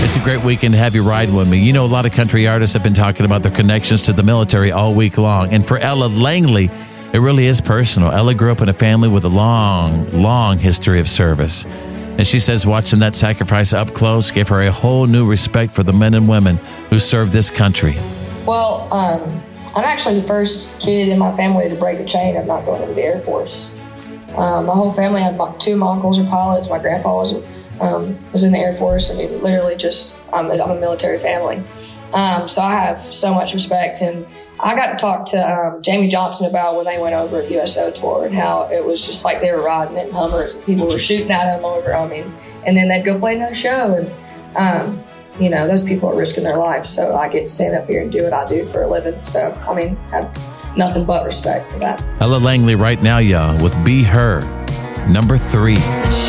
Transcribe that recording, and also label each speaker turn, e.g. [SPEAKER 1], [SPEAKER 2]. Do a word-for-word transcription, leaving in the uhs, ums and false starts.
[SPEAKER 1] It's a great weekend to have you ride with me. You know, a lot of country artists have been talking about their connections to the military all week long. And for Ella Langley, it really is personal. Ella grew up in a family with a long, long history of service. And she says watching that sacrifice up close gave her a whole new respect for the men and women who serve this country.
[SPEAKER 2] Well, um, I'm actually the first kid in my family to break a chain of not going into the Air Force. Um, my whole family, had my, two of my uncles are pilots. My grandpa was um, was in the Air Force. I mean, literally just, I'm a, I'm a military family. Um, so I have so much respect. And I got to talk to um, Jamie Johnson about when they went over at U S O tour and how it was just like they were riding in Hummers and people were shooting at them over, I mean, and then they'd go play another show. And, um, you know, those people are risking their life. So I get to stand up here and do what I do for a living. So, I mean, I have nothing but respect for that.
[SPEAKER 1] Ella Langley right now, y'all, with Be Her, number three.